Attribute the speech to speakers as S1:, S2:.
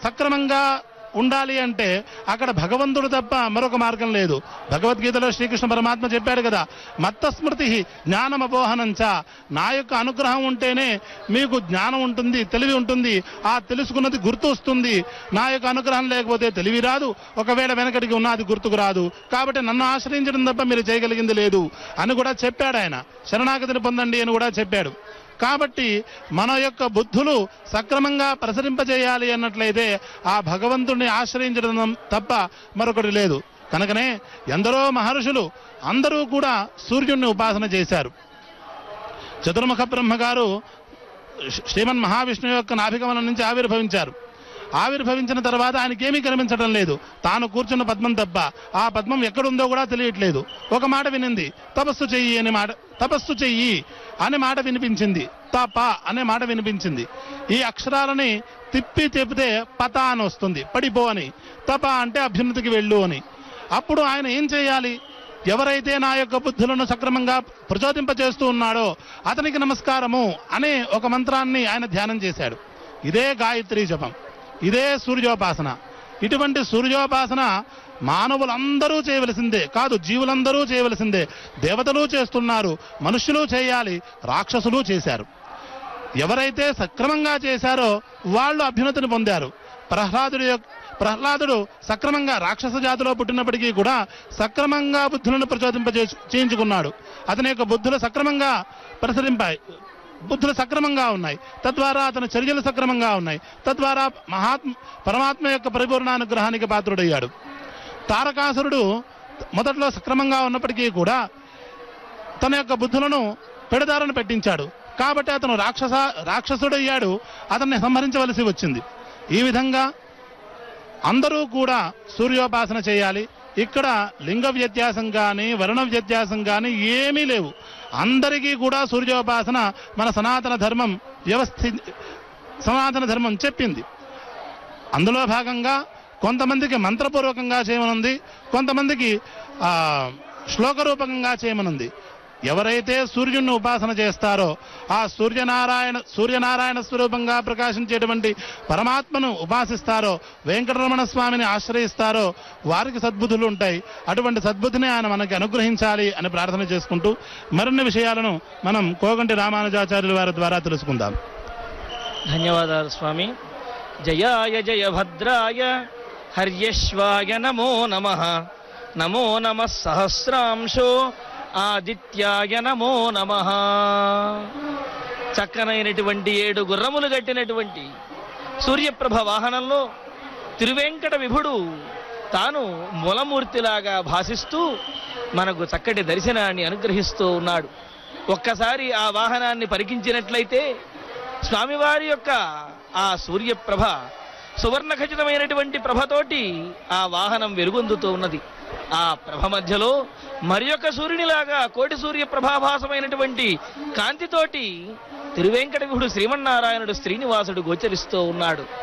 S1: సక్రమంగా ఉండాలి అంటే అక్కడ భగవంతుడు తప్ప మరొక మార్గం లేదు. భగవద్గీతలో శ్రీకృష్ణ పరమాత్మ చెప్పాడు కదా, మత్తస్మృతి జ్ఞానమపోహనంచ, నా యొక్క అనుగ్రహం ఉంటేనే మీకు జ్ఞానం ఉంటుంది, తెలివి ఉంటుంది, ఆ తెలుసుకున్నది గుర్తు వస్తుంది. నా యొక్క అనుగ్రహం లేకపోతే తెలివి రాదు, ఒకవేళ వెనకటికి ఉన్నది గుర్తుకు రాదు. కాబట్టి నన్ను ఆశ్రయించడం తప్ప మీరు చేయగలిగింది లేదు అని కూడా చెప్పాడు ఆయన. శరణాగతిని పొందండి అని కూడా చెప్పాడు. కాబట్టి మన యొక్క బుద్ధులు సక్రమంగా ప్రసరింపజేయాలి అన్నట్లయితే ఆ భగవంతుడిని ఆశ్రయించడం తప్ప మరొకటి లేదు. కనుకనే ఎందరో మహర్షులు అందరూ కూడా సూర్యుడిని ఉపాసన చేశారు. చతుర్ముఖ బ్రహ్మగారు శ్రీమన్ మహావిష్ణువు యొక్క నాభికమలం నుంచి ఆవిర్భవించారు. ఆవిర్భవించిన తర్వాత ఆయనకేమీ కనిపించడం లేదు, తాను కూర్చున్న పద్మం తప్ప. ఆ పద్మం ఎక్కడుందో కూడా తెలియట్లేదు. ఒక మాట వినింది, తపస్సు చెయ్యి అనే మాట, తపస్సు చెయ్యి అనే మాట వినిపించింది, తప అనే మాట వినిపించింది. ఈ అక్షరాలని తిప్పి తిప్పితే పత అని వస్తుంది, పడిపో అని. తప అంటే అభ్యున్నతికి వెళ్ళు అని. అప్పుడు ఆయన ఏం చేయాలి? ఎవరైతే నా యొక్క బుద్ధులను సక్రమంగా ప్రచోదింపజేస్తూ ఉన్నాడో అతనికి నమస్కారము అనే ఒక మంత్రాన్ని ఆయన ధ్యానం చేశాడు. ఇదే గాయత్రీ జపం, ఇదే సూర్యోపాసన. ఇటువంటి సూర్యోపాసన మానవులందరూ చేయవలసిందే కాదు, జీవులందరూ చేయవలసిందే. దేవతలు చేస్తున్నారు, మనుష్యులు చేయాలి, రాక్షసులు చేశారు. ఎవరైతే సక్రమంగా చేశారో వాళ్ళు అభ్యున్నతిని పొందారు. ప్రహ్లాదుడు సక్రమంగా రాక్షస జాతిలో పుట్టినప్పటికీ కూడా సక్రమంగా బుద్ధులను చేయించుకున్నాడు. అతని యొక్క బుద్ధులు సక్రమంగా ప్రసరింపాయి, బుద్ధులు సక్రమంగా ఉన్నాయి. తద్వారా అతని చర్యలు సక్రమంగా ఉన్నాయి. తద్వారా పరమాత్మ యొక్క పరిపూర్ణానుగ్రహానికి పాత్రుడయ్యాడు. తారకాసురుడు మొదట్లో సక్రమంగా ఉన్నప్పటికీ కూడా తన యొక్క బుద్ధులను పెడదారను పెట్టించాడు. కాబట్టి అతను రాక్షసుడయ్యాడు, అతన్ని సంహరించవలసి వచ్చింది. ఈ విధంగా అందరూ కూడా సూర్యోపాసన చేయాలి. ఇక్కడ లింగ వ్యత్యాసం కానీ వర్ణ వ్యత్యాసం కానీ ఏమీ లేవు. అందరికీ కూడా సూర్యోపాసన మన సనాతన ధర్మం చెప్పింది. అందులో భాగంగా కొంతమందికి మంత్రపూర్వకంగా చేయమనుంది, కొంతమందికి శ్లోకరూపకంగా చేయమనుంది. ఎవరైతే సూర్యుడిని ఉపాసన చేస్తారో ఆ సూర్యనారాయణ స్వరూపంగా ప్రకాశించేటువంటి పరమాత్మను ఉపాసిస్తారో, వెంకటరమణ స్వామిని ఆశ్రయిస్తారో వారికి సద్బుద్ధులు ఉంటాయి. అటువంటి సద్బుద్ధిని ఆయన మనకి అనుగ్రహించాలి అని ప్రార్థన చేసుకుంటూ మరిన్ని విషయాలను మనం కోగంటి రామానుజాచార్యుల వారి ద్వారా తెలుసుకుందాం.
S2: ధన్యవాదాలు స్వామి. జయాయ జయ భద్రాయ హర్యశ్వాయ నమో నమః. నమో నమః సహస్రాంశో ఆదిత్యాయ నమో నమః. చక్కనైనటువంటి 7 గుర్రములు కట్టినటువంటి సూర్యప్రభ వాహనంలో తిరువెంకట విభుడు తాను మూలమూర్తిలాగా భాసిస్తూ మనకు చక్కటి దర్శనాన్ని అనుగ్రహిస్తూ ఉన్నాడు. ఒక్కసారి ఆ వాహనాన్ని పరికించినట్లయితే స్వామివారి యొక్క ఆ సూర్యప్రభ సువర్ణ ఖచ్చితమైనటువంటి ప్రభతోటి ఆ వాహనం వెలుగొందుతూ ఉన్నది. ఆ ప్రభ మధ్యలో మరి యొక్క సూర్యునిలాగా కోటి సూర్య ప్రభాభాసమైనటువంటి కాంతితోటి తిరువెంకట విభుడు శ్రీమన్నారాయణుడు శ్రీనివాసుడు గోచరిస్తూ ఉన్నాడు.